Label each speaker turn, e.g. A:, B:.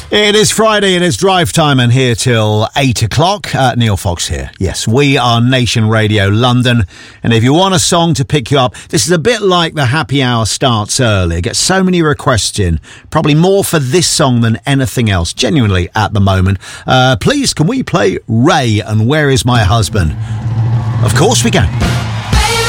A: It is Friday, it is drive time, and here till 8 o'clock. Neil Fox here. Yes, we are Nation Radio London, and if you want a song to pick you up, this is a bit like the happy hour starts early. I get so many requests in, probably more for this song than anything else, genuinely, at the moment. Please, can we play Ray and Where Is My Husband? Of course we can.